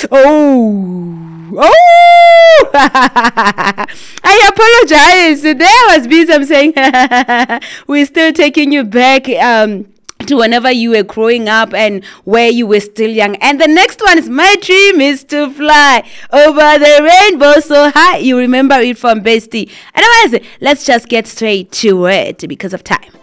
Oh, I apologize. There was busy. I'm saying we're still taking you back to whenever you were growing up and where you were still young. And the next one is my dream is to fly over the rainbow so high. You remember it from Bestie. Otherwise, let's just get straight to it because of time.